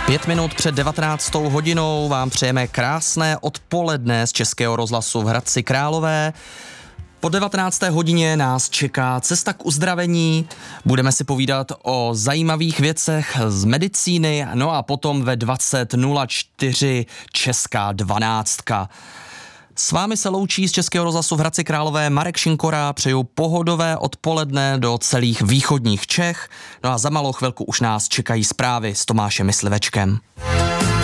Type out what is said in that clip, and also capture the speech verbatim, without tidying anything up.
Pět minut před devatenáctou hodinou vám přejeme krásné odpoledne z Českého rozhlasu v Hradci Králové. Po devatenácté hodině nás čeká cesta k uzdravení, budeme si povídat o zajímavých věcech z medicíny, no a potom ve dvacet nula čtyři Česká dvanáctka. S vámi se loučí z Českého rozhlasu v Hradci Králové Marek Šinkora, přeju pohodové odpoledne do celých východních Čech, no a za malou chvilku už nás čekají zprávy s Tomášem Myslivečkem.